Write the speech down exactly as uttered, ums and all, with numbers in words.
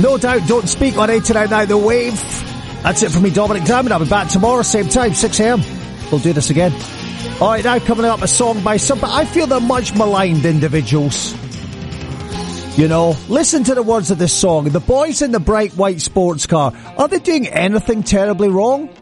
No Doubt, Don't Speak on eighty-nine point nine The Wave. That's it from me, Dominic Diamond. I'll be back tomorrow, same time, six a.m. We'll do this again. Alright, now coming up, a song by some, I feel they're much maligned individuals. You know, listen to the words of this song. The boys in the bright white sports car, are they doing anything terribly wrong?